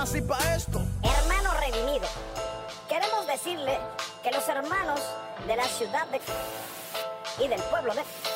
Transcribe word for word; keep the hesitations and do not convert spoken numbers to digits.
nací pa' esto. Hermano redimido, queremos decirle que los hermanos de la ciudad de y del pueblo de